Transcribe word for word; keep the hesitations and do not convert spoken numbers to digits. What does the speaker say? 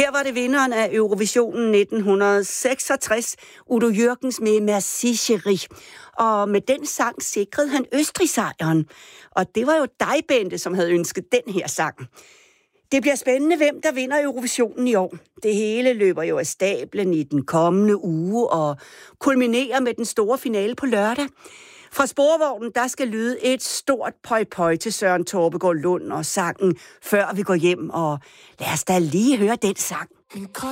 Her var det vinderen af Eurovisionen nitten seksogtres, Udo Jürgens med Merci Chérie. Og med den sang sikrede han Østrig-sejren. Og det var jo dig, Bente, som havde ønsket den her sang. Det bliver spændende, hvem der vinder Eurovisionen i år. Det hele løber jo af stablen i den kommende uge og kulminerer med den store finale på lørdag. Fra Sporvognen, der skal lyde et stort pøj-pøj til Søren Torbegaard Lund og sangen Før vi går hjem. Og lad os da lige høre den sang.